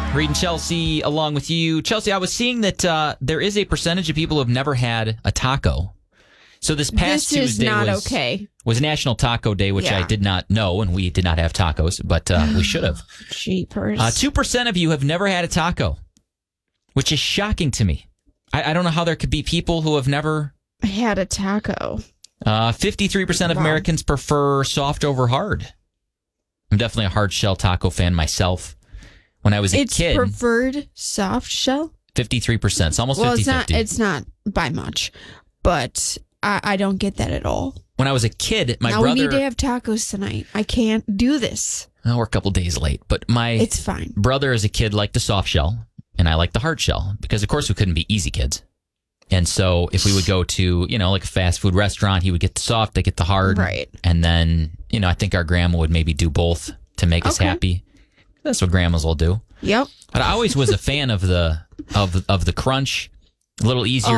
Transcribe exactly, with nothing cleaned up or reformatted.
Reading Chelsea along with you. Chelsea, I was seeing that uh, there is a percentage of people who have never had a taco. So this past this Tuesday is not was, okay. was National Taco Day, which Yeah. I did not know, and we did not have tacos, but uh, we should have. Jeepers. Uh, two percent of you have never had a taco, which is shocking to me. I, I don't know how there could be people who have never... I had a taco. Uh, fifty-three percent of Wow. Americans prefer soft over hard. I'm definitely a hard shell taco fan myself. When I was a It's kid... preferred soft shell? fifty-three percent. It's almost Well, fifty it's not, fifty. it's not by much, but I, I don't get that at all. When I was a kid, my now brother... we need to have tacos tonight. I can't do this. Oh, we're a couple days late, but my It's fine. brother as a kid liked the soft shell, and I liked the hard shell, because of course we couldn't be easy kids. And so if we would go to, you know, like a fast food restaurant, he would get the soft, they get the hard. Right. And then, you know, I think our grandma would maybe do both to make us Okay. happy. That's what grandmas will do. Yep. But I always was a fan of the of of the crunch. A little easier